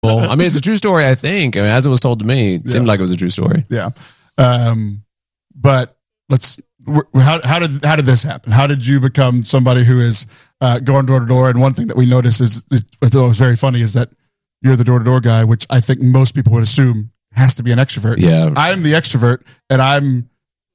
Well, I mean, it's a true story, I think. I mean, as it was told to me, it seemed like it was a true story. Yeah. But how did this happen? How did you become somebody who is going door to door? And one thing that we noticed is what was very funny is that you're the door to door guy, which I think most people would assume has to be an extrovert. Yeah. I'm the extrovert, and I'm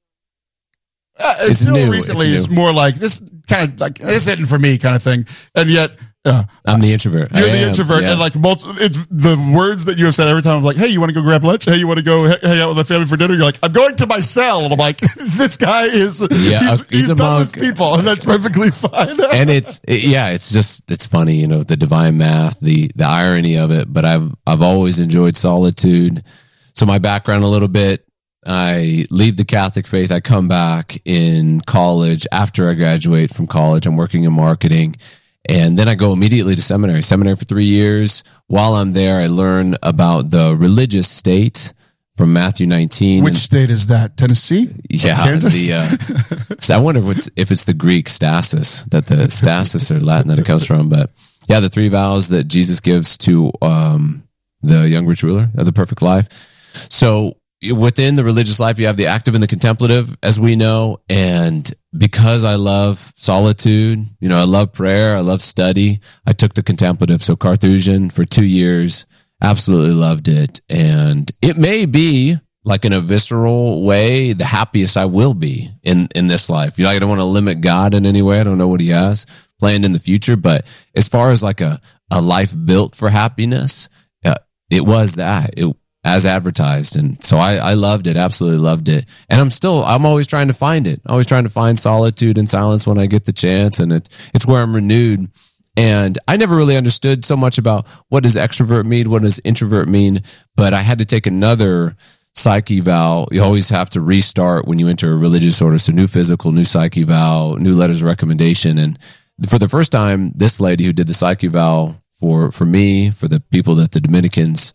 It's until new. recently It's it's more like this kind of like this isn't for me kind of thing. And yet I'm the introvert. you're the introvert, yeah. and like it's the words that you have said every time. I'm like, hey, you want to go grab lunch? Hey, you want to go hang out with my family for dinner? You're like, I'm going to my cell, and I'm like, this guy is he's a done monk. with people, and that's perfectly fine. And it's funny, the divine math, the irony of it. But I've always enjoyed solitude. So my background a little bit. I leave the Catholic faith. I come back in college. After I graduate from college, I'm working in marketing. And then I go immediately to seminary for 3 years. While I'm there, I learn about the religious state from Matthew 19. Which state is that? Tennessee? Yeah. Kansas? So I wonder if it's the Greek stasis, that the stasis or Latin that it comes from. But yeah, the 3 vows that Jesus gives to the young rich ruler of the perfect life. So within the religious life, you have the active and the contemplative, as we know. And because I love solitude, I love prayer, I love study, I took the contemplative. So Carthusian for 2 years, absolutely loved it. And it may be, like in a visceral way, the happiest I will be in this life. I don't want to limit God in any way. I don't know what he has planned in the future. But as far as like a life built for happiness, it was that. As advertised. And so I loved it, absolutely loved it. And I'm always trying to find it. Always trying to find solitude and silence when I get the chance. And it's where I'm renewed. And I never really understood so much about what does extrovert mean, what does introvert mean, but I had to take another psyche vow. You always have to restart when you enter a religious order. So new physical, new psyche vow, new letters of recommendation. And for the first time, this lady who did the psyche vow for me, for the people that the Dominicans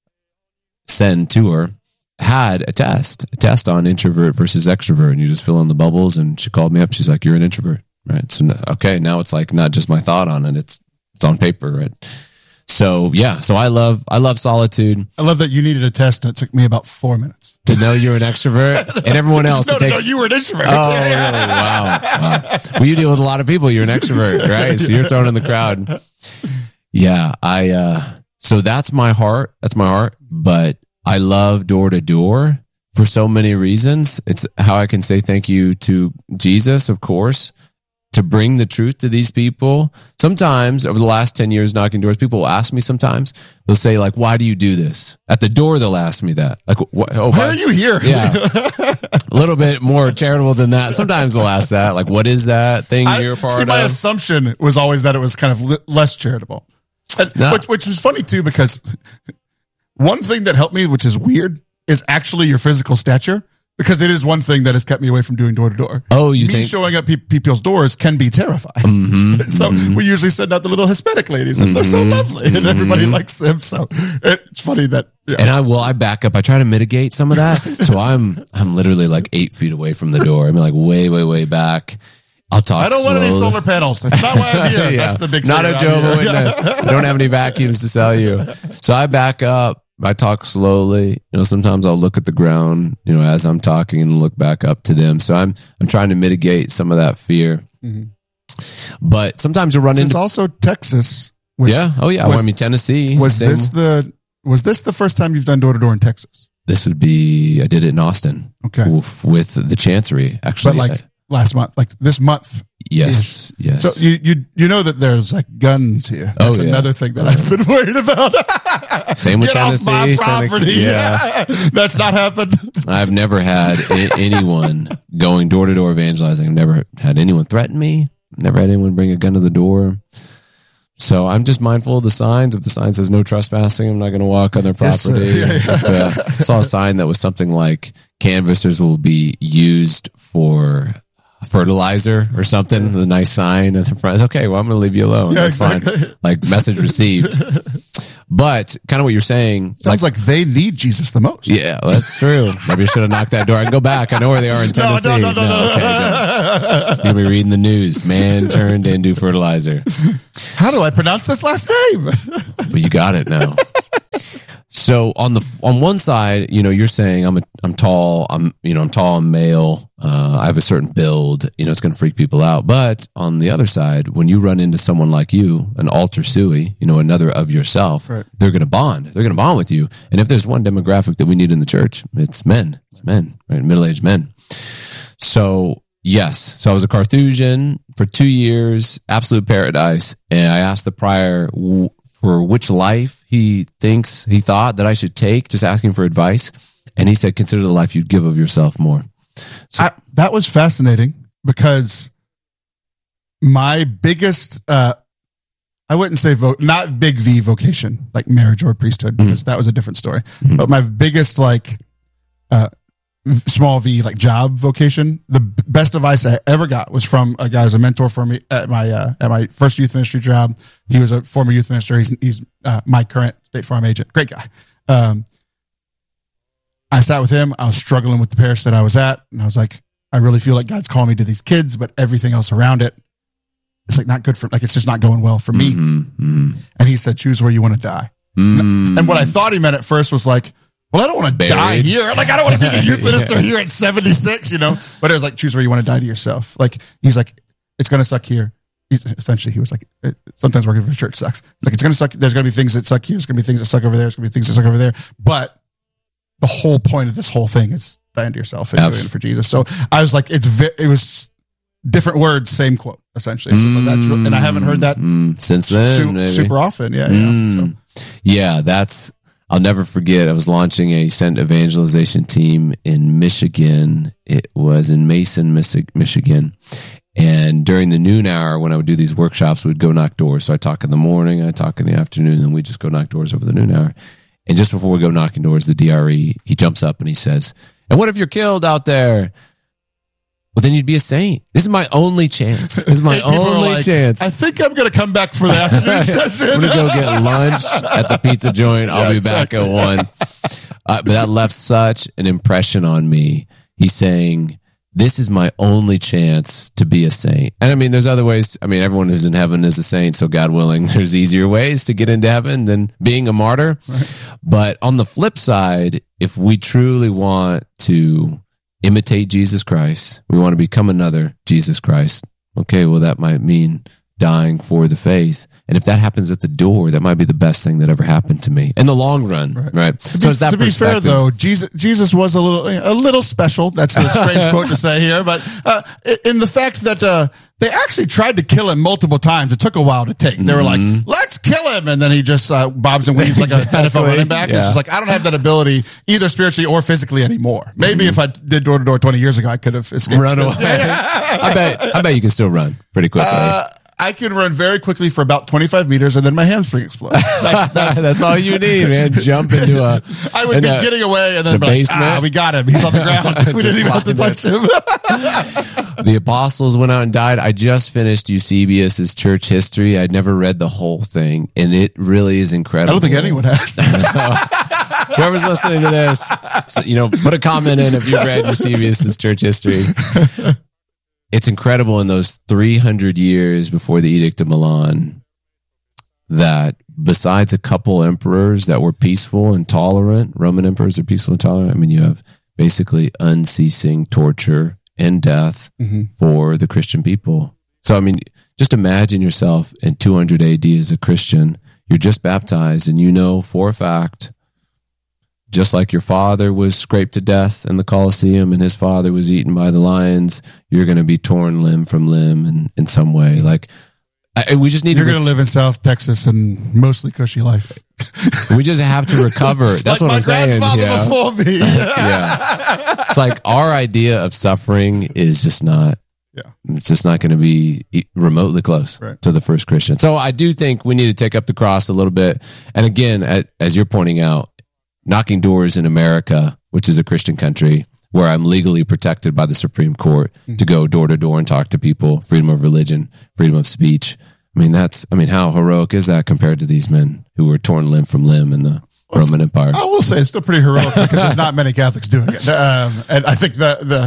send to her, had a test on introvert versus extrovert, and you just fill in the bubbles. And she called me up. She's like, "You're an introvert, right?" So okay, now it's like not just my thought on it; it's on paper, right? So yeah, so I love solitude. I love that you needed a test, and it took me about 4 minutes to know you're an extrovert, and everyone else. No, you were an introvert. Oh, really? Wow. Well, you deal with a lot of people. You're an extrovert, right? So you're thrown in the crowd. Yeah, so that's my heart. But I love door to door for so many reasons. It's how I can say thank you to Jesus, of course, to bring the truth to these people. Sometimes over the last 10 years knocking doors, people will ask me sometimes, they'll say like, why do you do this? At the door, they'll ask me that. Like, why are you here? Yeah. A little bit more charitable than that. Sometimes they'll ask that, like, what is that thing you're a part of? My assumption was always that it was kind of less charitable. Which was funny too, because one thing that helped me, which is weird, is actually your physical stature, because it is one thing that has kept me away from doing door to door. Oh, me showing up people's doors can be terrifying. Mm-hmm, we usually send out the little Hispanic ladies, and they're so lovely, and everybody likes them. So it's funny that. Yeah. And I back up. I try to mitigate some of that. So I'm literally like 8 feet away from the door. I'm like way back. I'll talk. I don't want any solar panels. That's not why I'm here. Yeah. That's the big thing. Not a Jehovah's Witness. I don't have any vacuums to sell you. So I back up. I talk slowly. Sometimes I'll look at the ground, as I'm talking, and look back up to them. So I'm trying to mitigate some of that fear. Mm-hmm. But sometimes you'll run into. It's also Texas. Yeah. Oh yeah. Tennessee. Was this the first time you've done door to door in Texas? This would be. I did it in Austin. Okay. With the Chancery, actually. But last month, like this month. Yes. So you know that there's like guns here. That's another thing that I've been worried about. Same with Tennessee. Get off my property. Yeah. That's not happened. I've never had anyone going door to door evangelizing. I've never had anyone threaten me. Never had anyone bring a gun to the door. So I'm just mindful of the signs. If the sign says no trespassing, I'm not going to walk on their property. Yes, if I saw a sign that was something like canvassers will be used for fertilizer or something, a nice sign at the front. Okay, well, I'm going to leave you alone. That's exactly fine. Like, message received. But kind of what you're saying. Sounds like they need Jesus the most. Yeah, well, that's true. Maybe I should have knocked that door. I can go back. I know where they are in Tennessee. No. Okay, you'll be reading the news. Man turned into fertilizer. How do I pronounce this last name? Well, you got it now. So on one side, you're saying I'm tall, I'm tall, I'm male, I have a certain build, it's going to freak people out. But on the other side, when you run into someone like you, an alter sui, another of yourself, right, they're going to bond. They're going to bond with you. And if there's one demographic that we need in the church, it's men. It's men, right? Middle-aged men. So yes. So I was a Carthusian for 2 years, absolute paradise. And I asked the prior for which life he thought that I should take, just asking for advice. And he said, consider the life you'd give of yourself more. So that was fascinating because my biggest, I wouldn't say not big V vocation, like marriage or priesthood, because that was a different story. But my biggest, small V, job vocation, the best advice I ever got was from a guy who was a mentor for me at my first youth ministry job. He was a former youth minister. He's my current State Farm agent. Great guy. I sat with him. I was struggling with the parish that I was at. And I was like, I really feel like God's calling me to these kids, but everything else around it, it's not good for, it's just not going well for me. And he said, choose where you want to die. And what I thought he meant at first was well, I don't want to die here. I don't want to be the youth minister here at 76, But it was choose where you want to die to yourself. He's like, it's going to suck here. He was like, sometimes working for the church sucks. It's going to suck. There's going to be things that suck here. There's going to be things that suck over there. There's going to be things that suck over there. But the whole point of this whole thing is dying to yourself and doing it for Jesus. So I was like, it was different words, same quote, essentially. So that's, and I haven't heard that since then, super often. Yeah. I'll never forget. I was launching a Sent evangelization team in Michigan. It was in Mason, Michigan. And during the noon hour, when I would do these workshops, we'd go knock doors. So I talk in the morning, I talk in the afternoon, and we just go knock doors over the noon hour. And just before we go knocking doors, the DRE, he jumps up and he says, and what if you're killed out there? Well, then you'd be a saint. This is my only chance. This is my only chance. I think I'm going to come back for the afternoon session. I'm going to go get lunch at the pizza joint. I'll be back at 1. But that left such an impression on me. He's saying, this is my only chance to be a saint. And there's other ways. Everyone who's in heaven is a saint. So God willing, there's easier ways to get into heaven than being a martyr. Right. But on the flip side, if we truly want to imitate Jesus Christ, we want to become another Jesus Christ. Okay, well, that might mean dying for the faith. And if that happens at the door, that might be the best thing that ever happened to me in the long run, right? To be fair, though, Jesus was a little special. That's a strange quote to say here, but in the fact that they actually tried to kill him multiple times. It took a while to take. They were like, let's kill him. And then he just bobs and weaves like a NFL running back. Yeah. It's just I don't have that ability either spiritually or physically anymore. Maybe if I did door to door 20 years ago, I could have escaped. Run away. I bet you can still run pretty quickly. I can run very quickly for about 25 meters and then my hamstring explodes. That's all you need, man. Jump into I would be getting away and then be like, we got him. He's on the ground. We didn't even have to touch him. The apostles went out and died. I just finished Eusebius's Church History. I'd never read the whole thing, and it really is incredible. I don't think anyone has. Whoever's listening to this, put a comment in if you've read Eusebius's Church History. It's incredible in those 300 years before the Edict of Milan that besides a couple emperors that were peaceful and tolerant, Roman emperors are peaceful and tolerant. You have basically unceasing torture and death for the Christian people. So, just imagine yourself in 200 AD as a Christian. You're just baptized and for a fact, just like your father was scraped to death in the Colosseum and his father was eaten by the lions, you're going to be torn limb from limb in some way. We just need You're going to live in South Texas and mostly cushy life. We just have to recover. That's what I'm saying. My grandfather before me. Yeah. It's our idea of suffering is just not. Yeah. It's just not going to be remotely close to the first Christian. So I do think we need to take up the cross a little bit. And again, as you're pointing out, knocking doors in America, which is a Christian country, where I'm legally protected by the Supreme Court to go door to door and talk to people, freedom of religion, freedom of speech. How heroic is that compared to these men who were torn limb from limb in the Roman Empire? I will say it's still pretty heroic because there's not many Catholics doing it. And I think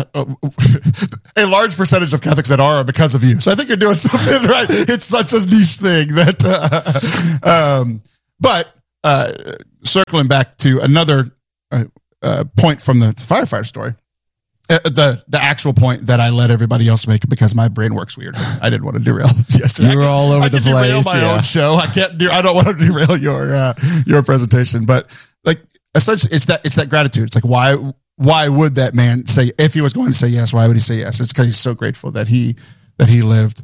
a large percentage of Catholics that are because of you. So I think you're doing something right. It's such a niche thing that, circling back to another point from the firefighter story, the actual point that I let everybody else make because my brain works weird. I didn't want to derail yesterday. You were all over the place. Derail my own show. I don't want to derail your presentation, but like essentially, it's that gratitude. It's like why would that man say, if he was going to say yes, why would he say yes? It's because he's so grateful that he lived.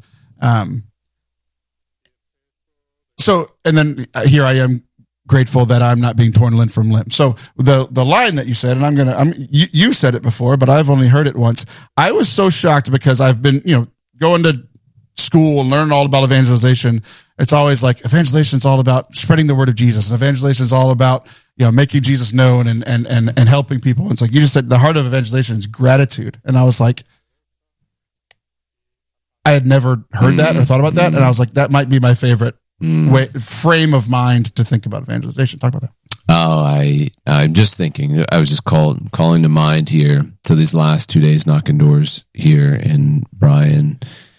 So, and then here I am, grateful that I'm not being torn limb from limb. So the line that you said, and you said it before, but I've only heard it once. I was so shocked because I've been, going to school and learning all about evangelization. It's always like evangelization is all about spreading the word of Jesus, and evangelization is all about, making Jesus known and helping people. And it's like you just said, the heart of evangelization is gratitude. And I was like, I had never heard that or thought about that. And I was like, that might be my favorite frame of mind to think about evangelization. Talk about that. Oh, I'm just thinking. I was just calling to mind here. So these last 2 days knocking doors here in Bryan.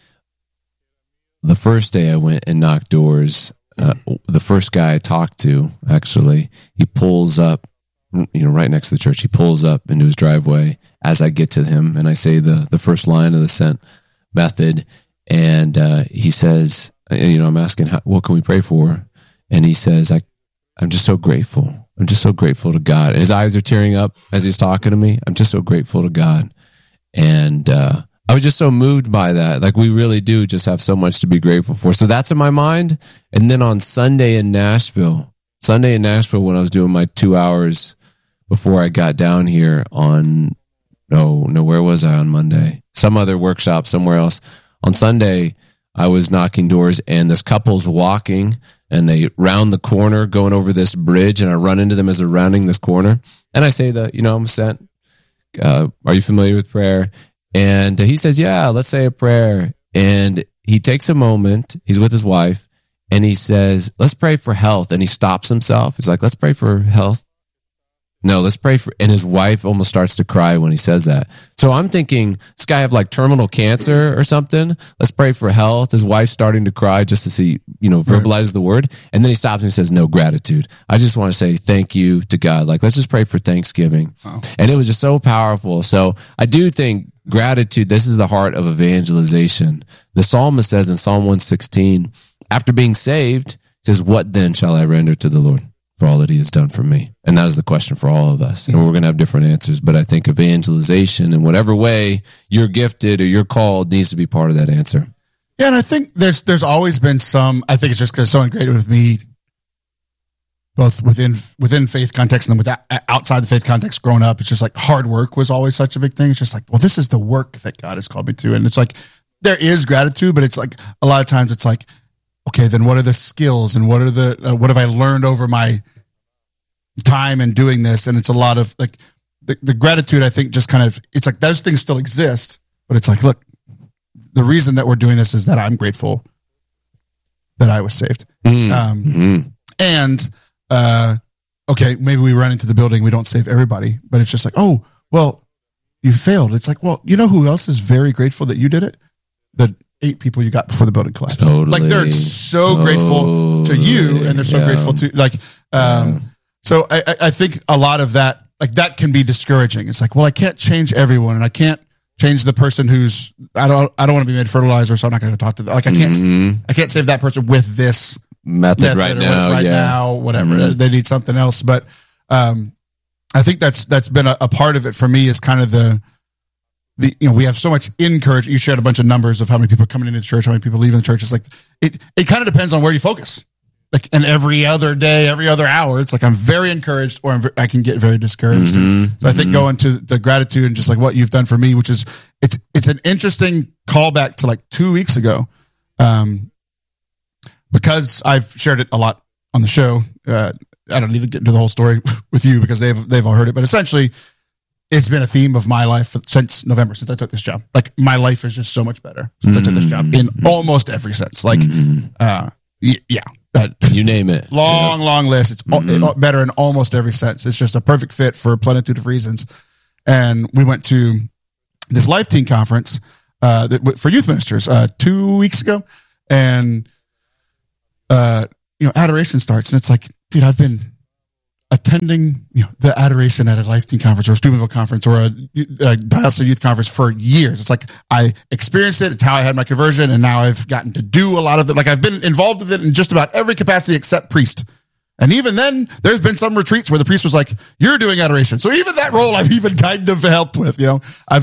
The first day I went and knocked doors, the first guy I talked to, actually, he pulls up, right next to the church. He pulls up into his driveway as I get to him, and I say the first line of the sent method, and he says, I'm asking, what can we pray for? And he says, I'm just so grateful. I'm just so grateful to God. His eyes are tearing up as he's talking to me. I'm just so grateful to God. And I was just so moved by that. Like, we really do just have so much to be grateful for. So that's in my mind. And then on Sunday in Nashville, when I was doing my 2 hours before I got down here where was I on Monday? Some other workshop somewhere else. On Sunday, I was knocking doors, and this couple's walking, and they round the corner going over this bridge, and I run into them as they're rounding this corner. And I say I'm sent. Are you familiar with prayer? And he says, yeah, let's say a prayer. And he takes a moment. He's with his wife, and he says, let's pray for health. And he stops himself. He's like, let's pray for health. No, let's pray for, and his wife almost starts to cry when he says that. So I'm thinking, this guy have like terminal cancer or something. Let's pray for health. His wife's starting to cry just to see, verbalize the word. And then he stops and he says, no, gratitude. I just want to say thank you to God. Like, let's just pray for Thanksgiving. Wow. And it was just so powerful. So I do think gratitude, this is the heart of evangelization. The psalmist says in Psalm 116, after being saved, says, what then shall I render to the Lord for all that he has done for me? And that is the question for all of us. And we're going to have different answers, but I think evangelization, in whatever way you're gifted or you're called, needs to be part of that answer. Yeah, and I think there's always been some, I think it's just because it's so ingrained with me, both within faith context and then outside the faith context growing up. It's just like hard work was always such a big thing. It's just like, well, this is the work that God has called me to. And it's like, there is gratitude, but it's like, a lot of times it's like, okay, then what are the skills and what have I learned over my time in doing this? And it's a lot of like the gratitude, I think, just kind of, it's like those things still exist, but it's like, look, the reason that we're doing this is that I'm grateful that I was saved. And, okay, maybe we run into the building, we don't save everybody, but it's just like, oh, well, you failed. It's like, well, you know who else is very grateful that you did it? The 8 people you got before the building collapsed. Totally. Like, they're so grateful to you, and they're so grateful to, like, so I think a lot of that, like, that can be discouraging. It's like, well, I can't change everyone, and I can't change the person who's, I don't want to be made fertilizer, so I'm not going to talk to them. Like, I can't save that person with this method right now, whatever. They need something else. But, I think that's been a part of it for me, is kind of we have so much encouragement. You shared a bunch of numbers of how many people are coming into the church, how many people leaving the church. It's like, it kind of depends on where you focus. Like, and every other day, every other hour, it's like, I'm very encouraged, or I can get very discouraged. So I think going to the gratitude and just like what you've done for me, which is, it's an interesting callback to like 2 weeks ago. Because I've shared it a lot on the show. I don't need to get into the whole story with you because they've all heard it, but essentially it's been a theme of my life since November, since I took this job. Like, my life is just so much better since I took this job in almost every sense. Like, yeah. You name it. Long list. It's better in almost every sense. It's just a perfect fit for a plenitude of reasons. And we went to this Life Team conference for youth ministers 2 weeks ago. And, adoration starts. And it's like, dude, I've been attending, the adoration at a Life Teen conference or a Steubenville conference or a diocesan youth conference for years. It's like I experienced it. It's how I had my conversion, and now I've gotten to do a lot of it. Like I've been involved with it in just about every capacity except priest. And even then, there's been some retreats where the priest was like, "You're doing adoration." So even that role, I've even kind of helped with. So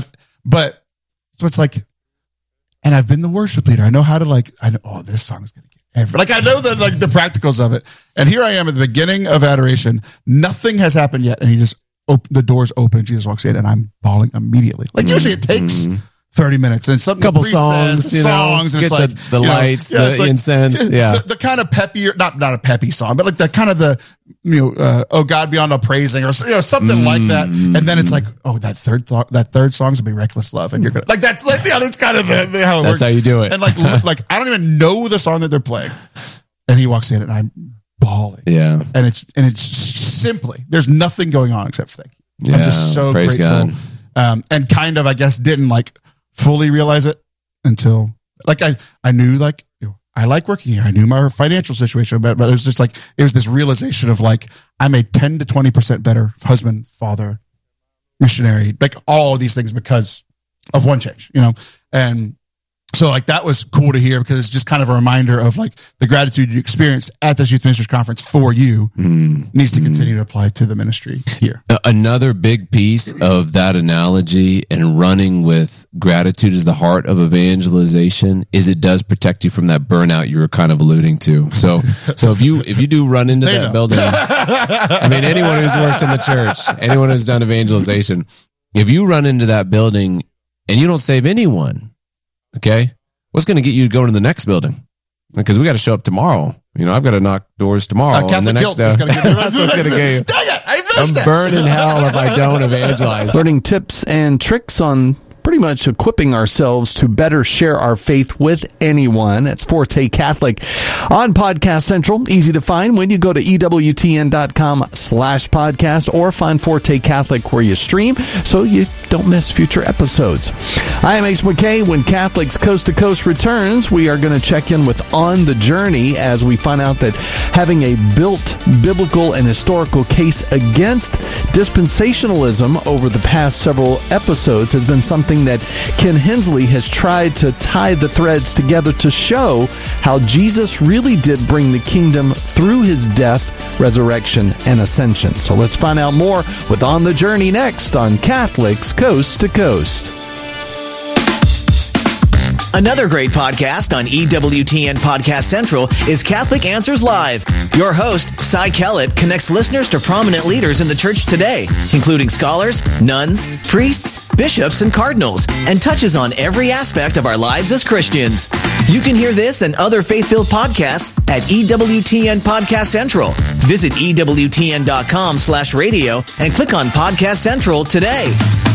it's like, and I've been the worship leader. I know how to I know, this song is going to get I know the practicals of it. And here I am at the beginning of adoration. Nothing has happened yet, and he just the doors open, and Jesus walks in, and I'm bawling immediately. Usually it takes 30 minutes and something. Couple songs, and get it's the lights, the incense, the kind of peppy, not a peppy song, but the kind of oh God beyond all praising or something like that. And then it's like, oh, that third song's gonna be Reckless Love, and you're gonna that's that's kind of how it works. That's how you do it. And I don't even know the song that they're playing, and he walks in, and I'm bawling. Yeah, and it's simply there's nothing going on except for thank you. I'm just so praise grateful. God. And kind of I guess didn't fully realize it until I knew I like working here. I knew my financial situation, but it was just it was this realization of I'm a 10 to 20% better husband, father, missionary, all of these things because of one change, and so that was cool to hear because it's just kind of a reminder of the gratitude you experience at this youth ministers conference for you needs to continue to apply to the ministry here. Another big piece of that analogy and running with gratitude is the heart of evangelization is it does protect you from that burnout you were kind of alluding to. So if you do run into that building, I mean, anyone who's worked in the church, anyone who's done evangelization, if you run into that building and you don't save anyone, okay, what's going to get you to go to the next building? Because we got to show up tomorrow. I've got to knock doors tomorrow. And the next day, that's what's going to get you. Dang it, I missed it. I'm burning hell if I don't evangelize. Learning tips and tricks on pretty much equipping ourselves to better share our faith with anyone. That's Forte Catholic on Podcast Central. Easy to find when you go to EWTN.com/podcast or find Forte Catholic where you stream so you don't miss future episodes. I am Ace McKay. When Catholics Coast to Coast returns, we are going to check in with On the Journey as we find out that having a built biblical and historical case against dispensationalism over the past several episodes has been something that Ken Hensley has tried to tie the threads together to show how Jesus really did bring the kingdom through his death, resurrection, and ascension. So let's find out more with On the Journey next on Catholics Coast to Coast. Another great podcast on EWTN Podcast Central is Catholic Answers Live. Your host, Cy Kellett, connects listeners to prominent leaders in the church today, including scholars, nuns, priests, bishops, and cardinals, and touches on every aspect of our lives as Christians. You can hear this and other faith-filled podcasts at EWTN Podcast Central. Visit EWTN.com/radio and click on Podcast Central today.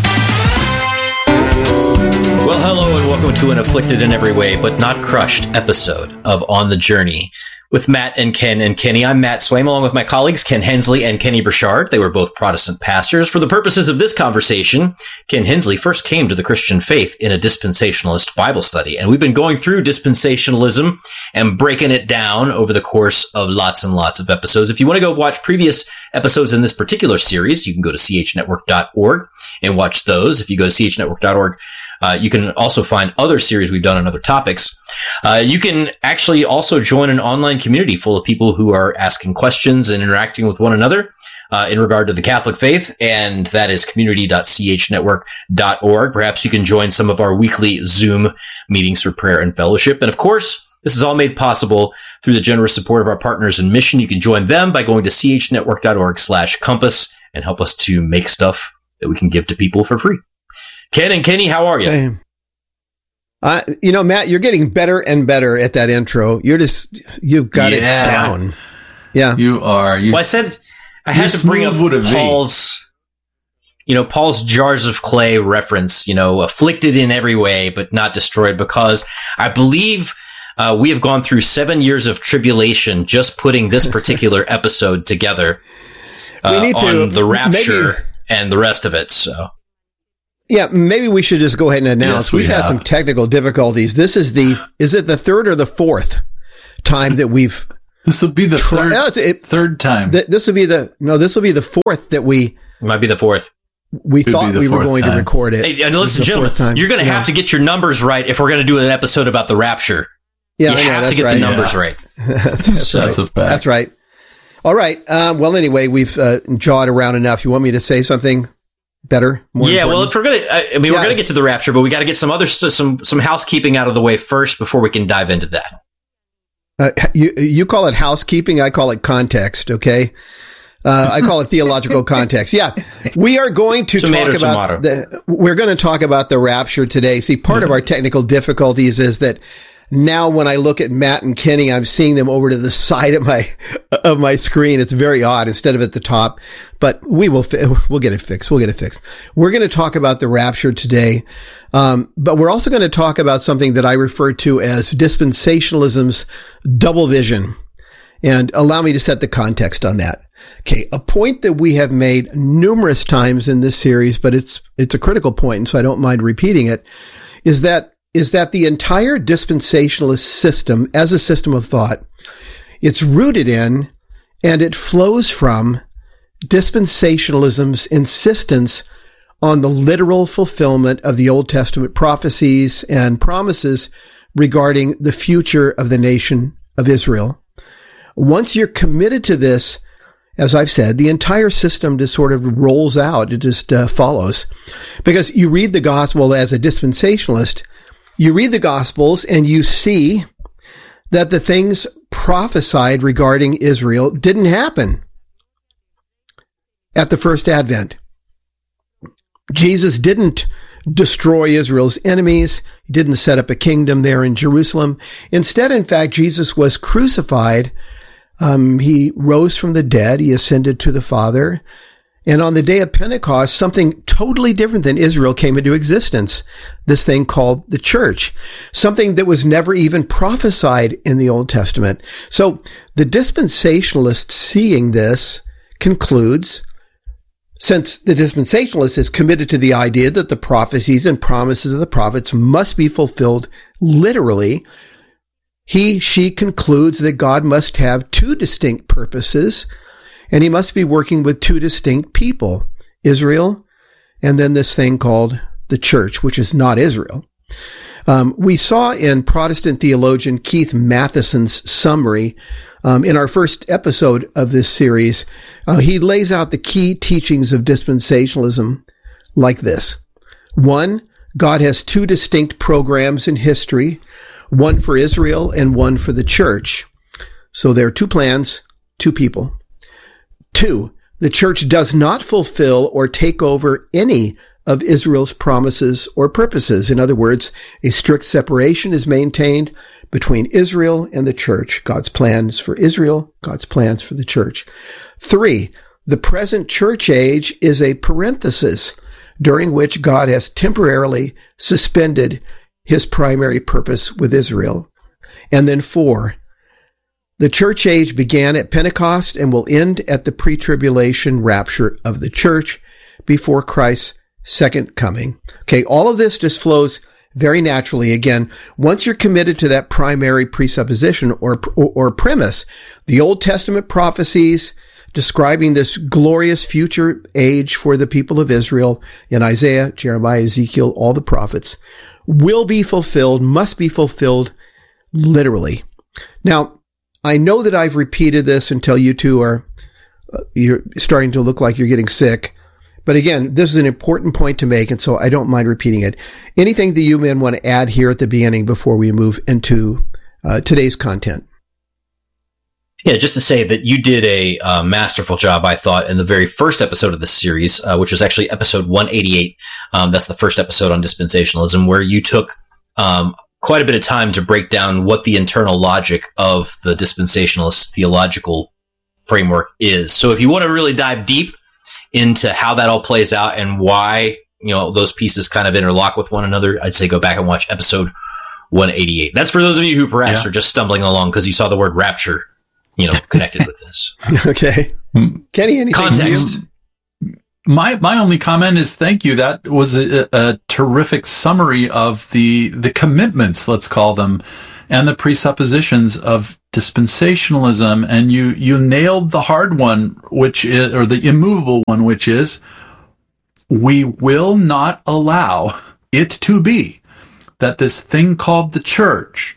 Well, hello and welcome to an afflicted in every way, but not crushed episode of On the Journey with Matt and Ken and Kenny. I'm Matt Swaim, along with my colleagues Ken Hensley and Kenny Burchard. They were both Protestant pastors. For the purposes of this conversation, Ken Hensley first came to the Christian faith in a dispensationalist Bible study, and we've been going through dispensationalism and breaking it down over the course of lots and lots of episodes. If you want to go watch previous episodes in this particular series, you can go to chnetwork.org and watch those. If you go to chnetwork.org, you can also find other series we've done on other topics. You can actually also join an online community full of people who are asking questions and interacting with one another in regard to the Catholic faith, and that is community.chnetwork.org. Perhaps you can join some of our weekly Zoom meetings for prayer and fellowship. And of course, this is all made possible through the generous support of our partners in mission. You can join them by going to chnetwork.org/compass and help us to make stuff that we can give to people for free. Ken and Kenny, how are you? Matt, you're getting better and better at that intro. You've got it down. Yeah, you are. I said I had to bring up Paul's jars of clay reference, afflicted in every way, but not destroyed, because I believe we have gone through 7 years of tribulation just putting this particular episode together on the rapture and the rest of it. So. Yeah, maybe we should just go ahead and announce. We've had some technical difficulties. This is is it the third or the fourth time that we've This will be the third time. This will be the fourth that we. It might be the fourth. We thought we were going to record it. Hey, and listen, gentlemen, you're going to have to get your numbers right if we're going to do an episode about the rapture. Yeah, you have to get the numbers right. That's a fact. That's right. All right. Well, anyway, we've jawed around enough. You want me to say something better? More important? Well, if we're going to, we're going to get to the rapture, but we got to get some other some housekeeping out of the way first before we can dive into that. You call it housekeeping. I call it context. Okay. I call it theological context. Yeah. We are going to we're going to talk about the rapture today. See, part of our technical difficulties is that now when I look at Matt and Kenny, I'm seeing them over to the side of my screen. It's very odd instead of at the top, but we'll get it fixed. We'll get it fixed. We're going to talk about the rapture today. But we're also going to talk about something that I refer to as dispensationalism's double vision, and allow me to set the context on that. Okay. A point that we have made numerous times in this series, but it's a critical point, and so I don't mind repeating it, is that the entire dispensationalist system, as a system of thought, it's rooted in and it flows from dispensationalism's insistence on the literal fulfillment of the Old Testament prophecies and promises regarding the future of the nation of Israel. Once you're committed to this, as I've said, the entire system just sort of rolls out. It just follows. Because you read the gospel as a dispensationalist, you read the Gospels and you see that the things prophesied regarding Israel didn't happen at the first advent. Jesus didn't destroy Israel's enemies. He didn't set up a kingdom there in Jerusalem. Instead, in fact, Jesus was crucified. He rose from the dead. He ascended to the Father. And on the day of Pentecost, something totally different than Israel came into existence. This thing called the church. Something that was never even prophesied in the Old Testament. So the dispensationalist seeing this concludes, since the dispensationalist is committed to the idea that the prophecies and promises of the prophets must be fulfilled literally, she concludes that God must have two distinct purposes, and he must be working with two distinct people, Israel, and then this thing called the church, which is not Israel. We saw in Protestant theologian Keith Matheson's summary, in our first episode of this series, he lays out the key teachings of dispensationalism like this. 1, God has two distinct programs in history, one for Israel and one for the church. So there are two plans, two people. 2, the church does not fulfill or take over any of Israel's promises or purposes. In other words, a strict separation is maintained between Israel and the church. God's plans for Israel, God's plans for the church. 3, the present church age is a parenthesis during which God has temporarily suspended his primary purpose with Israel. And then 4, the church age began at Pentecost and will end at the pre-tribulation rapture of the church before Christ's second coming. Okay, all of this just flows very naturally. Again, once you're committed to that primary presupposition or premise, the Old Testament prophecies describing this glorious future age for the people of Israel in Isaiah, Jeremiah, Ezekiel, all the prophets, will be fulfilled, must be fulfilled literally. Now, I know that I've repeated this until you two are you're starting to look like you're getting sick. But again, this is an important point to make, and so I don't mind repeating it. Anything that you men want to add here at the beginning before we move into today's content? Yeah, just to say that you did a masterful job, I thought, in the very first episode of this series, which was actually episode 188. That's the first episode on dispensationalism, where you took quite a bit of time to break down what the internal logic of the dispensationalist theological framework is. So if you want to really dive deep into how that all plays out and why, those pieces kind of interlock with one another, I'd say go back and watch episode 188. That's for those of you who perhaps are just stumbling along because you saw the word rapture, connected with this. Okay. Kenny, anything? Context. My only comment is thank you. That was a terrific summary of the commitments, let's call them, and the presuppositions of dispensationalism, and you nailed the hard one, which is, or the immovable one, which is, we will not allow it to be that this thing called the church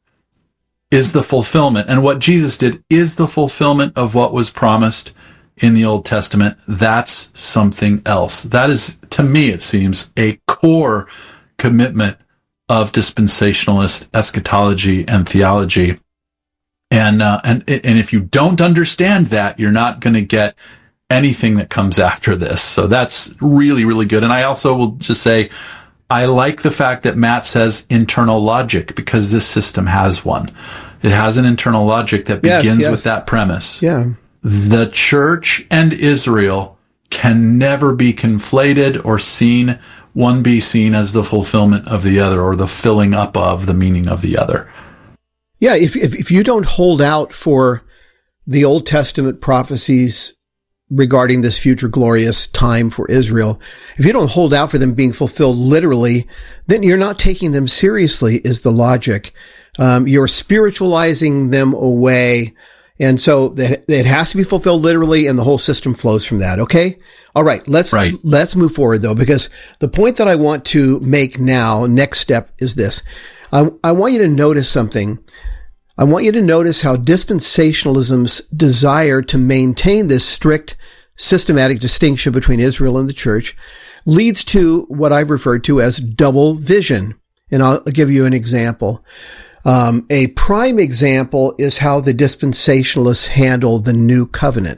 is the fulfillment. And what Jesus did is the fulfillment of what was promised in the Old Testament. That's something else. That is, to me, it seems, a core commitment of dispensationalist eschatology and theology. And if you don't understand that, you're not going to get anything that comes after this. So that's really, really good. And I also will just say, I like the fact that Matt says internal logic, because this system has one. It has an internal logic that begins with that premise. Yeah. The church and Israel can never be conflated or seen, one be seen as the fulfillment of the other, or the filling up of the meaning of the other. Yeah, if you don't hold out for the Old Testament prophecies regarding this future glorious time for Israel, if you don't hold out for them being fulfilled literally, then you're not taking them seriously, is the logic. You're spiritualizing them away. And so it has to be fulfilled literally, and the whole system flows from that. Okay. All right. Let's move forward though, because the point that I want to make now, next step, is this. I want you to notice something. I want you to notice how dispensationalism's desire to maintain this strict systematic distinction between Israel and the church leads to what I've referred to as double vision. And I'll give you an example. A prime example is how the dispensationalists handle the new covenant.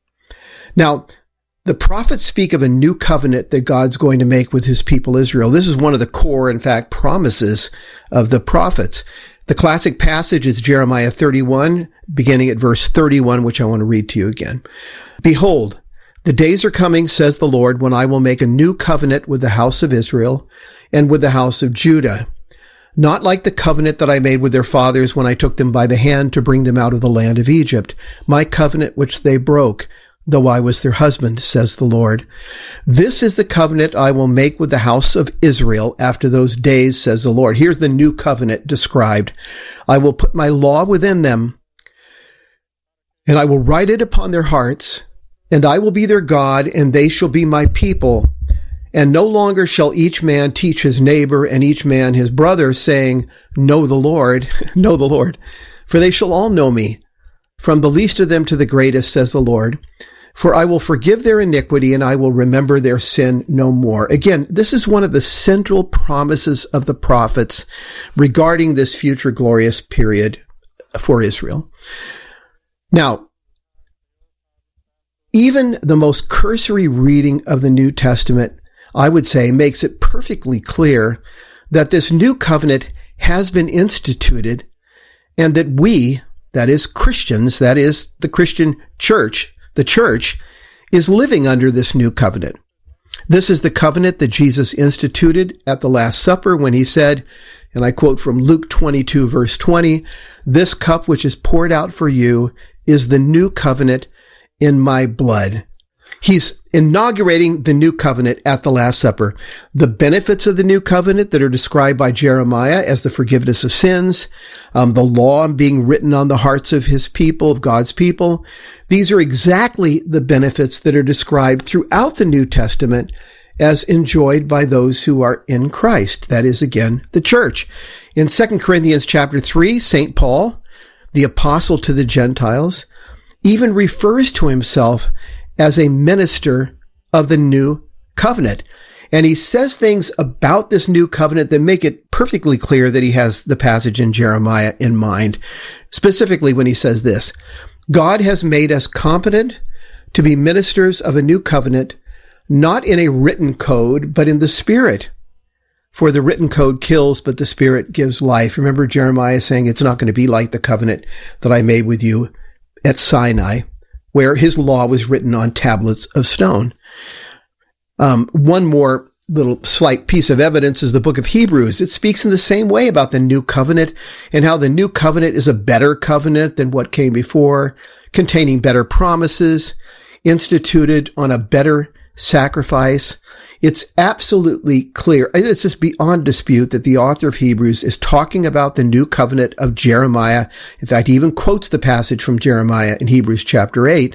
Now, the prophets speak of a new covenant that God's going to make with his people Israel. This is one of the core, in fact, promises of the prophets. The classic passage is Jeremiah 31, beginning at verse 31, which I want to read to you again. Behold, the days are coming, says the Lord, when I will make a new covenant with the house of Israel and with the house of Judah. Not like the covenant that I made with their fathers when I took them by the hand to bring them out of the land of Egypt, my covenant which they broke, though I was their husband, says the Lord. This is the covenant I will make with the house of Israel after those days, says the Lord. Here's the new covenant described. I will put my law within them, and I will write it upon their hearts, and I will be their God, and they shall be my people. And no longer shall each man teach his neighbor and each man his brother, saying, Know the Lord, know the Lord. For they shall all know me, from the least of them to the greatest, says the Lord. For I will forgive their iniquity, and I will remember their sin no more. Again, this is one of the central promises of the prophets regarding this future glorious period for Israel. Now, even the most cursory reading of the New Testament, I would say, makes it perfectly clear that this new covenant has been instituted, and that we, that is Christians, that is the Christian church, the church, is living under this new covenant. This is the covenant that Jesus instituted at the Last Supper when he said, and I quote from Luke 22, verse 20, "This cup which is poured out for you is the new covenant in my blood." He's inaugurating the new covenant at the Last Supper. The benefits of the new covenant that are described by Jeremiah as the forgiveness of sins, the law being written on the hearts of his people, of God's people. These are exactly the benefits that are described throughout the New Testament as enjoyed by those who are in Christ. That is, again, the church. In 2 Corinthians chapter 3, St. Paul, the apostle to the Gentiles, even refers to himself as a minister of the new covenant. And he says things about this new covenant that make it perfectly clear that he has the passage in Jeremiah in mind. Specifically when he says this, God has made us competent to be ministers of a new covenant, not in a written code, but in the Spirit. For the written code kills, but the Spirit gives life. Remember Jeremiah saying it's not going to be like the covenant that I made with you at Sinai, where his law was written on tablets of stone. One more little slight piece of evidence is the book of Hebrews. It speaks in the same way about the new covenant and how the new covenant is a better covenant than what came before, containing better promises, instituted on a better sacrifice. It's absolutely clear. It's just beyond dispute that the author of Hebrews is talking about the new covenant of Jeremiah. In fact, he even quotes the passage from Jeremiah in Hebrews chapter 8.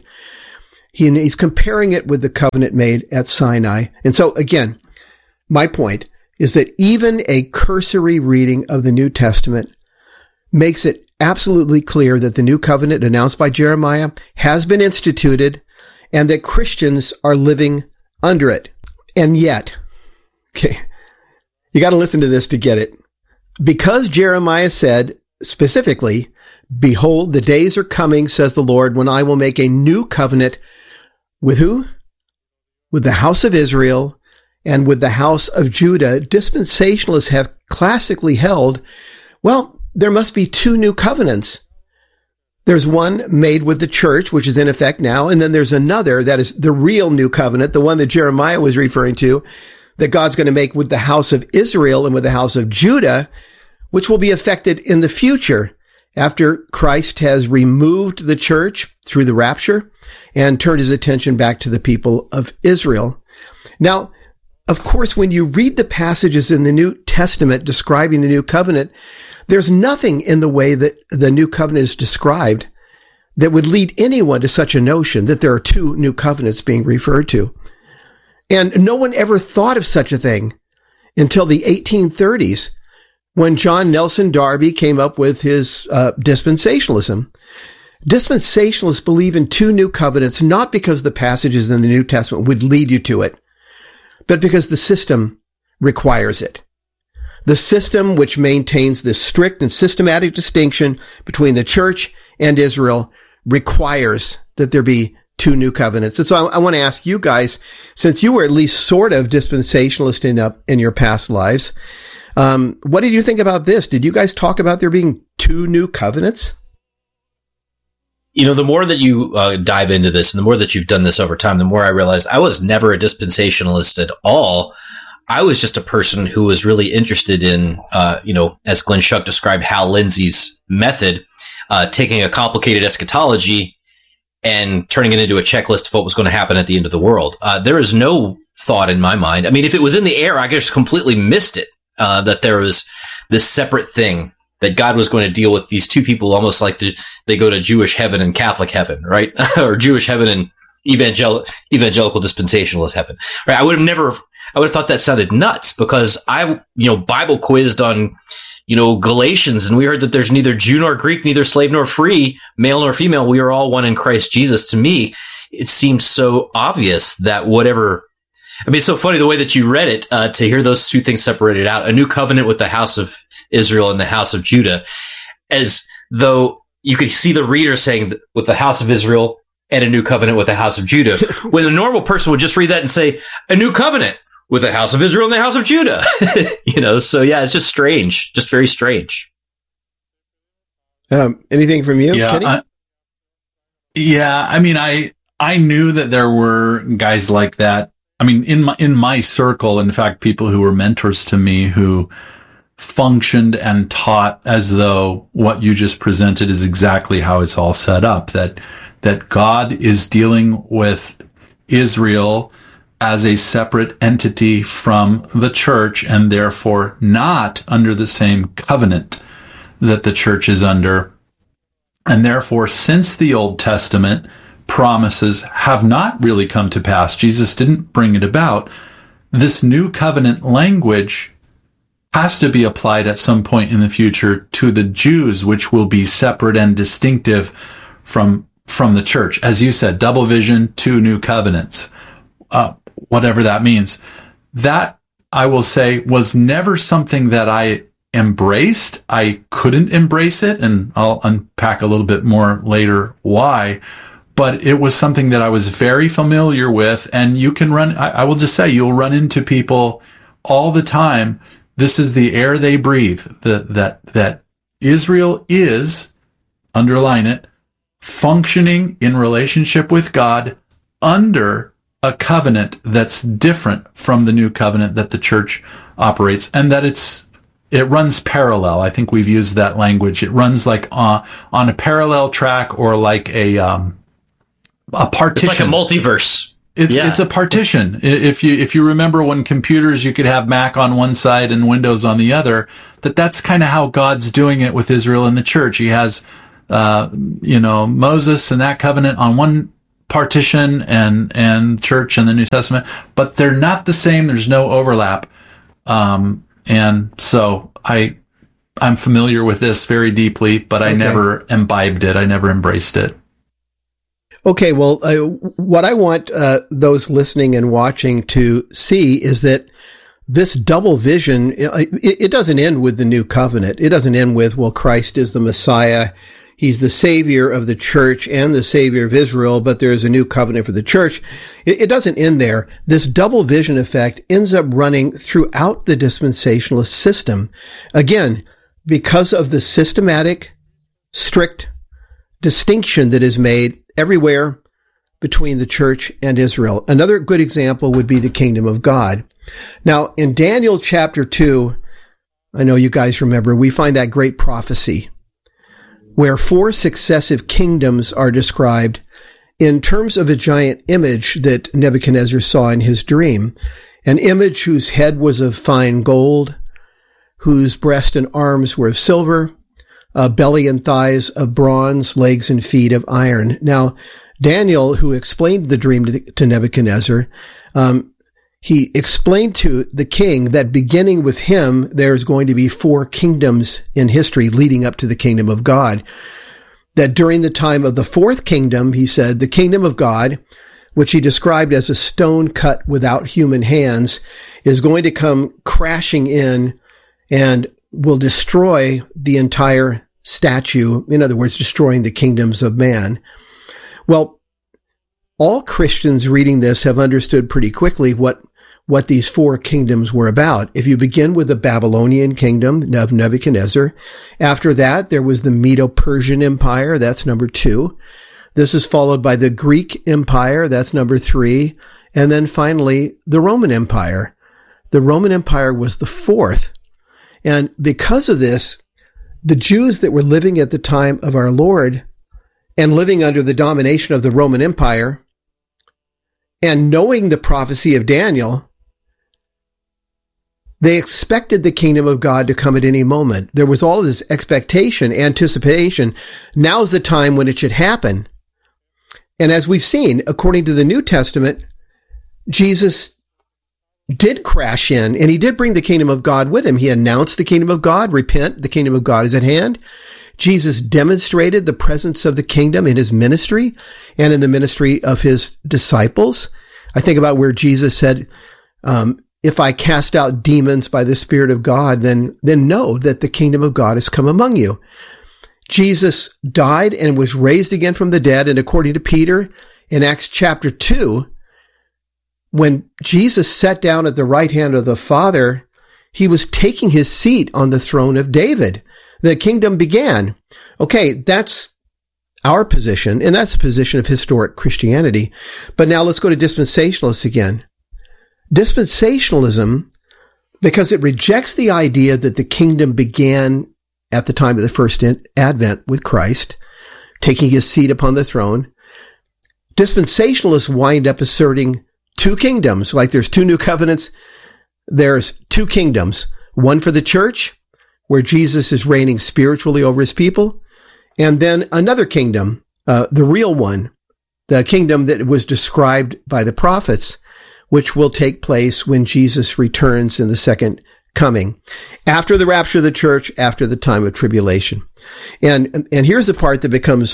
He's comparing it with the covenant made at Sinai. And so again, my point is that even a cursory reading of the New Testament makes it absolutely clear that the new covenant announced by Jeremiah has been instituted and that Christians are living under it. And yet, okay, you got to listen to this to get it. Because Jeremiah said specifically, "Behold, the days are coming, says the Lord, when I will make a new covenant with who? With the house of Israel and with the house of Judah." Dispensationalists have classically held, well, there must be two new covenants. There's one made with the church, which is in effect now, and then there's another that is the real new covenant, the one that Jeremiah was referring to, that God's going to make with the house of Israel and with the house of Judah, which will be effected in the future after Christ has removed the church through the rapture and turned his attention back to the people of Israel. Now, of course, when you read the passages in the New Testament describing the new covenant, there's nothing in the way that the new covenant is described that would lead anyone to such a notion that there are two new covenants being referred to. And no one ever thought of such a thing until the 1830s when John Nelson Darby came up with his dispensationalism. Dispensationalists believe in two new covenants, not because the passages in the New Testament would lead you to it, but because the system requires it. The system which maintains this strict and systematic distinction between the church and Israel requires that there be two new covenants. And so I want to ask you guys, since you were at least sort of dispensationalist in your past lives, what did you think about this? Did you guys talk about there being two new covenants? You know, the more that you dive into this and the more that you've done this over time, the more I realized I was never a dispensationalist at all. I was just a person who was really interested in, as Glenn Schuck described Hal Lindsey's method, taking a complicated eschatology and turning it into a checklist of what was going to happen at the end of the world. There is no thought in my mind. I mean, if it was in the air, I just completely missed it, that there was this separate thing, that God was going to deal with these two people almost like they go to Jewish heaven and Catholic heaven, right? Or Jewish heaven and evangelical dispensationalist heaven, right? I would have thought that sounded nuts because Bible quizzed on, Galatians, and we heard that there's neither Jew nor Greek, neither slave nor free, male nor female. We are all one in Christ Jesus. To me, it seems so obvious that it's so funny the way that you read it, to hear those two things separated out, a new covenant with the house of Israel and the house of Judah, as though you could see the reader saying with the house of Israel and a new covenant with the house of Judah, when a normal person would just read that and say, a new covenant with the house of Israel and the house of Judah. So yeah, it's just strange, just very strange. Anything from you, Kenny? I knew that there were guys like that. I mean, in my circle, in fact, people who were mentors to me who functioned and taught as though what you just presented is exactly how it's all set up, that God is dealing with Israel as a separate entity from the church and therefore not under the same covenant that the church is under. And therefore, since the Old Testament promises have not really come to pass, Jesus didn't bring it about, this new covenant language has to be applied at some point in the future to the Jews, which will be separate and distinctive from the church. As you said, double vision, two new covenants. Whatever that means. That, I will say, was never something that I embraced. I couldn't embrace it, and I'll unpack a little bit more later why. But it was something that I was very familiar with, and you can I will just say, you'll run into people all the time. This is the air they breathe, that Israel is, underline it, functioning in relationship with God under a covenant that's different from the new covenant that the church operates, and that it runs parallel. I think we've used that language. It runs like on a parallel track, or like a partition. It's like a multiverse. It's a partition. If you remember when computers, you could have Mac on one side and Windows on the other, that's kind of how God's doing it with Israel and the church. He has, Moses and that covenant on one partition and church in the New Testament, but they're not the same. There's no overlap. And so I'm familiar with this very deeply, but I never imbibed it. I never embraced it. Okay, well, what I want those listening and watching to see is that this double vision, it doesn't end with the new covenant. It doesn't end with, well, Christ is the Messiah. He's the Savior of the church and the Savior of Israel, but there is a new covenant for the church. It doesn't end there. This double vision effect ends up running throughout the dispensationalist system. Again, because of the systematic, strict distinction that is made everywhere between the church and Israel. Another good example would be the kingdom of God. Now, in Daniel chapter 2, I know you guys remember, we find that great prophecy where 4 successive kingdoms are described in terms of a giant image that Nebuchadnezzar saw in his dream, an image whose head was of fine gold, whose breast and arms were of silver, belly and thighs of bronze, legs and feet of iron. Now, Daniel, who explained the dream to Nebuchadnezzar, he explained to the king that beginning with him, there's going to be 4 kingdoms in history leading up to the kingdom of God. That during the time of the 4th kingdom, he said, the kingdom of God, which he described as a stone cut without human hands, is going to come crashing in and will destroy the entire statue, in other words, destroying the kingdoms of man. Well, all Christians reading this have understood pretty quickly what these 4 kingdoms were about. If you begin with the Babylonian kingdom of Nebuchadnezzar, after that there was the Medo-Persian Empire, that's number 2. This is followed by the Greek Empire, that's number 3, and then finally the Roman Empire. The Roman Empire was the 4th. And because of this, the Jews that were living at the time of our Lord and living under the domination of the Roman Empire and knowing the prophecy of Daniel, they expected the kingdom of God to come at any moment. There was all this expectation, anticipation. Now's the time when it should happen. And as we've seen, according to the New Testament, Jesus did crash in, and he did bring the kingdom of God with him. He announced the kingdom of God, repent, the kingdom of God is at hand. Jesus demonstrated the presence of the kingdom in his ministry and in the ministry of his disciples. I think about where Jesus said, if I cast out demons by the Spirit of God, then know that the kingdom of God has come among you. Jesus died and was raised again from the dead, and according to Peter in Acts chapter 2, when Jesus sat down at the right hand of the Father, he was taking his seat on the throne of David. The kingdom began. Okay, that's our position, and that's the position of historic Christianity. But now let's go to dispensationalists again. Dispensationalism, because it rejects the idea that the kingdom began at the time of the first advent with Christ, taking his seat upon the throne, dispensationalists wind up asserting 2 kingdoms. Like there's 2 new covenants, there's 2 kingdoms. One for the church, where Jesus is reigning spiritually over his people, and then another kingdom, the real one, the kingdom that was described by the prophets, which will take place when Jesus returns in the second coming, after the rapture of the church, after the time of tribulation. And here's the part that becomes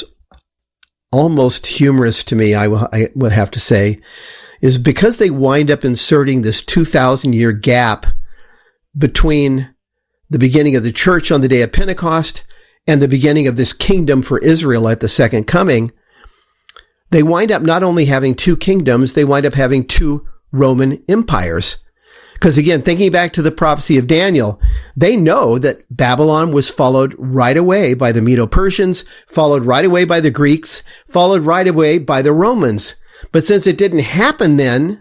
almost humorous to me, I would have to say, is because they wind up inserting this 2,000-year gap between the beginning of the church on the day of Pentecost and the beginning of this kingdom for Israel at the second coming, they wind up not only having 2 kingdoms, they wind up having 2 Roman empires. Because again, thinking back to the prophecy of Daniel, they know that Babylon was followed right away by the Medo-Persians, followed right away by the Greeks, followed right away by the Romans. But since it didn't happen then,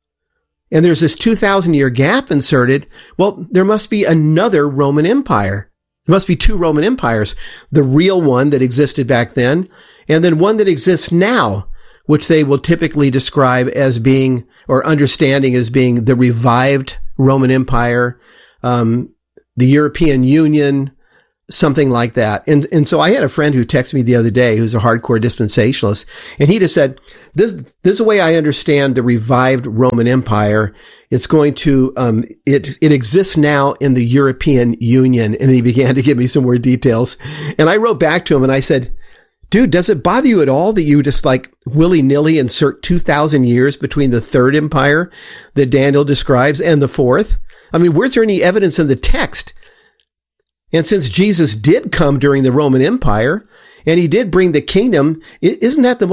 and there's this 2,000-year gap inserted, well, there must be another Roman Empire. There must be 2 Roman empires. The real one that existed back then, and then one that exists now. which they will typically describe as being, or understanding as being, the revived Roman Empire, the European Union, something like that. And so I had a friend who texted me the other day who's a hardcore dispensationalist, and he just said, this is the way I understand the revived Roman Empire. It's going to, it exists now in the European Union. And he began to give me some more details. And I wrote back to him and I said, dude, does it bother you at all that you just like willy-nilly insert 2,000 years between the third empire that Daniel describes and the fourth? I mean, where's there any evidence in the text? And since Jesus did come during the Roman Empire and he did bring the kingdom, isn't that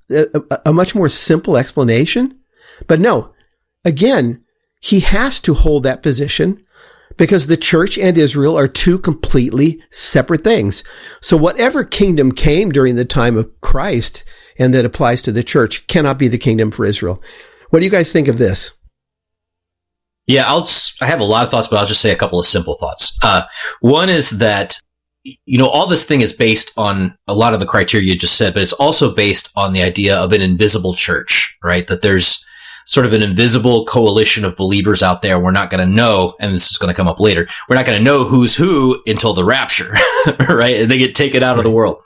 a much more simple explanation? But no, again, he has to hold that position because the church and Israel are two completely separate things. So whatever kingdom came during the time of Christ and that applies to the church cannot be the kingdom for Israel. What do you guys think of this? Yeah, I have a lot of thoughts, but I'll just say a couple of simple thoughts. One is that, all this thing is based on a lot of the criteria you just said, but it's also based on the idea of an invisible church, right? That there's sort of an invisible coalition of believers out there. We're not going to know, and this is going to come up later, we're not going to know who's who until the rapture, right? And they get taken out of the world.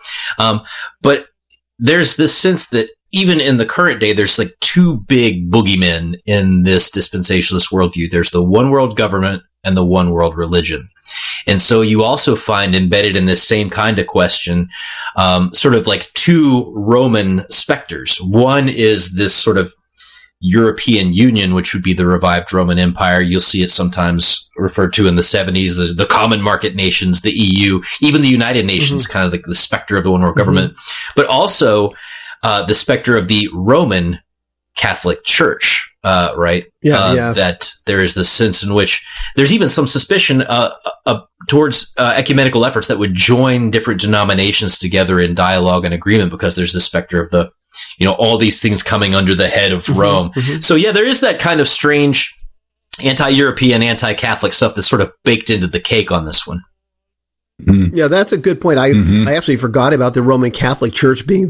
But there's this sense that even in the current day, there's like two big boogeymen in this dispensationalist worldview. There's the one world government and the one world religion. And so you also find embedded in this same kind of question, sort of like two Roman specters. One is this sort of European Union, which would be the revived Roman Empire. You'll see it sometimes referred to in the 70s, the common market nations, the EU, even the United Nations, kind of like the specter of the one world government, but also the specter of the Roman Catholic Church, right? That there is this sense in which there's even some suspicion towards ecumenical efforts that would join different denominations together in dialogue and agreement, because there's the specter of the, all these things coming under the head of Rome. So yeah, there is that kind of strange anti-European, anti-Catholic stuff that's sort of baked into the cake on this one. Yeah, that's a good point. I actually forgot about the Roman Catholic Church being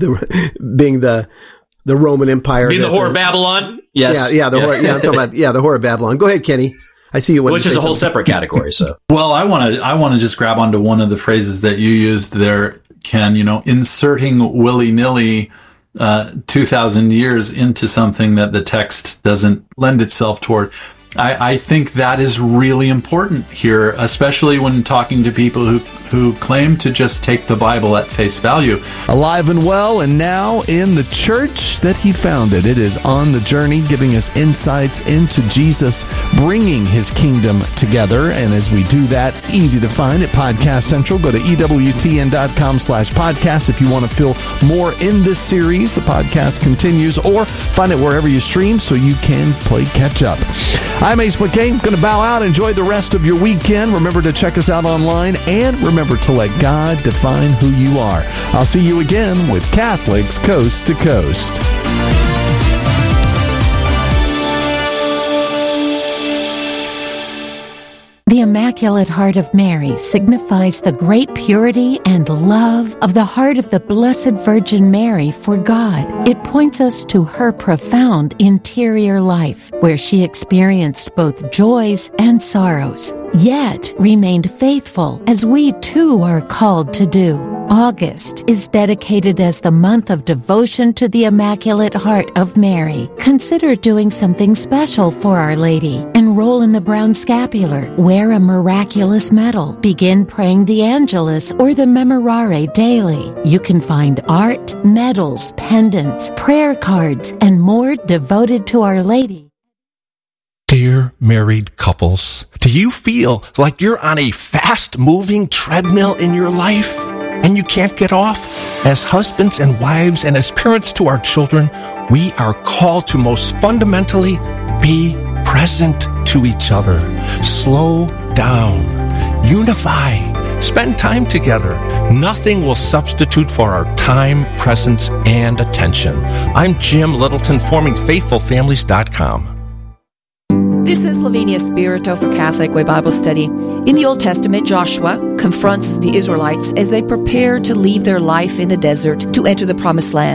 the Roman Empire. Being the whore of Babylon? Yes. I'm talking about, the whore of Babylon. Go ahead, Kenny. I see you. Which is a whole separate category, so. Well, I want to just grab onto one of the phrases that you used there, Ken, inserting willy-nilly 2,000 years into something that the text doesn't lend itself toward. I think that is really important here, especially when talking to people who claim to just take the Bible at face value. Alive and well, and now in the church that he founded. It is On the Journey, giving us insights into Jesus bringing his kingdom together. And as we do that, easy to find at Podcast Central. Go to EWTN.com/podcast if you want to feel more in this series. The podcast continues, or find it wherever you stream so you can play catch up. I'm Ace McCain. Going to bow out. Enjoy the rest of your weekend. Remember to check us out online, and remember to let God define who you are. I'll see you again with Catholics Coast to Coast. The Immaculate Heart of Mary signifies the great purity and love of the heart of the Blessed Virgin Mary for God. It points us to her profound interior life, where she experienced both joys and sorrows, yet remained faithful, as we too are called to do. August is dedicated as the month of devotion to the Immaculate Heart of Mary. Consider doing something special for Our Lady. Enroll in the Brown Scapular. Wear a miraculous medal. Begin praying the Angelus or the Memorare daily. You can find art, medals, pendants, prayer cards, and more devoted to Our Lady. Dear married couples, do you feel like you're on a fast-moving treadmill in your life and you can't get off? As husbands and wives and as parents to our children, we are called to most fundamentally be present to each other. Slow down. Unify. Spend time together. Nothing will substitute for our time, presence, and attention. I'm Jim Littleton, forming FaithfulFamilies.com. This is Lavinia Spirito for Catholic Way Bible Study. In the Old Testament, Joshua confronts the Israelites as they prepare to leave their life in the desert to enter the Promised Land.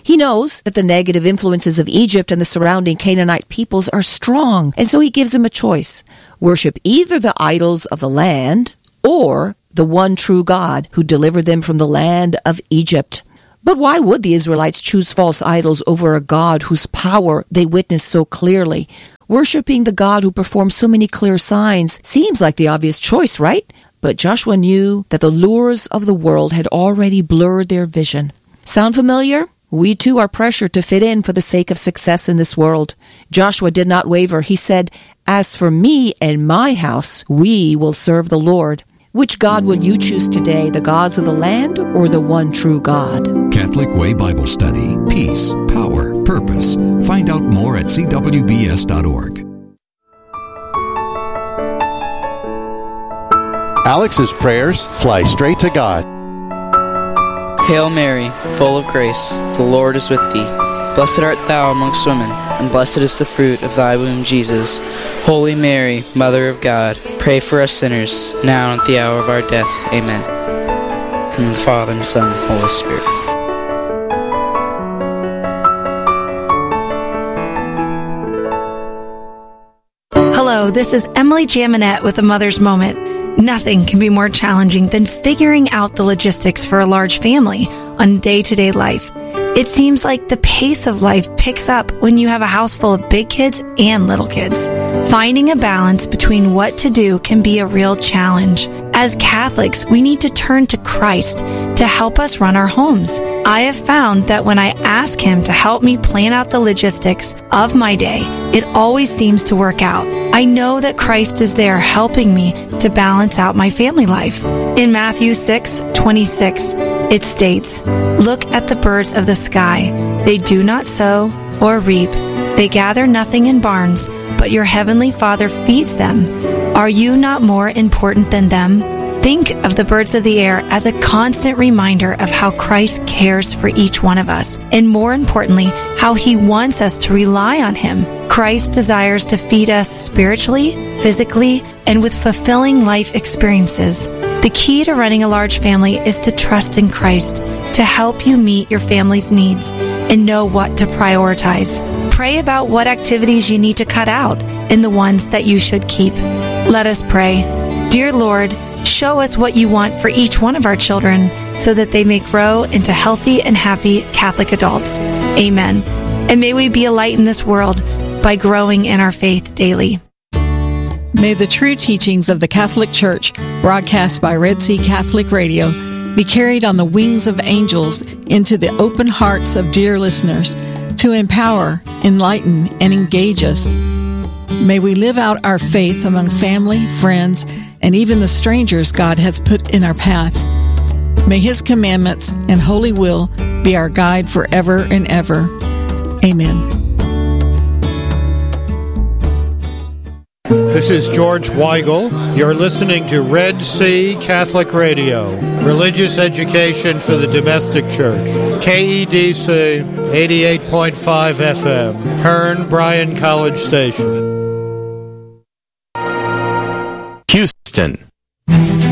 He knows that the negative influences of Egypt and the surrounding Canaanite peoples are strong, and so he gives them a choice. Worship either the idols of the land or the one true God who delivered them from the land of Egypt. But why would the Israelites choose false idols over a God whose power they witnessed so clearly? Worshipping the God who performs so many clear signs seems like the obvious choice, right? But Joshua knew that the lures of the world had already blurred their vision. Sound familiar? We too are pressured to fit in for the sake of success in this world. Joshua did not waver. He said, "As for me and my house, we will serve the Lord." Which God will you choose today, the gods of the land or the one true God? Catholic Way Bible Study. Peace, power, purpose. Find out more at cwbs.org. Alex's prayers fly straight to God. Hail Mary, full of grace, the Lord is with thee. Blessed art thou amongst women, and blessed is the fruit of thy womb, Jesus. Holy Mary, Mother of God, pray for us sinners, now and at the hour of our death. Amen. In the Father, and Son, and Holy Spirit. Hello, this is Emily Jaminet with A Mother's Moment. Nothing can be more challenging than figuring out the logistics for a large family on day-to-day life. It seems like the pace of life picks up when you have a house full of big kids and little kids. Finding a balance between what to do can be a real challenge. As Catholics, we need to turn to Christ to help us run our homes. I have found that when I ask Him to help me plan out the logistics of my day, it always seems to work out. I know that Christ is there helping me to balance out my family life. In Matthew 6:26, it states, "Look at the birds of the sky. They do not sow or reap. They gather nothing in barns, but your heavenly Father feeds them. Are you not more important than them?" Think of the birds of the air as a constant reminder of how Christ cares for each one of us, and more importantly, how He wants us to rely on Him. Christ desires to feed us spiritually, physically, and with fulfilling life experiences. The key to running a large family is to trust in Christ to help you meet your family's needs and know what to prioritize. Pray about what activities you need to cut out and the ones that you should keep. Let us pray. Dear Lord, show us what you want for each one of our children so that they may grow into healthy and happy Catholic adults. Amen. And may we be a light in this world by growing in our faith daily. May the true teachings of the Catholic Church, broadcast by Red Sea Catholic Radio, be carried on the wings of angels into the open hearts of dear listeners to empower, enlighten, and engage us. May we live out our faith among family, friends, and even the strangers God has put in our path. May His commandments and holy will be our guide forever and ever. Amen. This is George Weigel. You're listening to Red Sea Catholic Radio, religious education for the domestic church. KEDC 88.5 FM, Hearn Bryan College Station. Houston.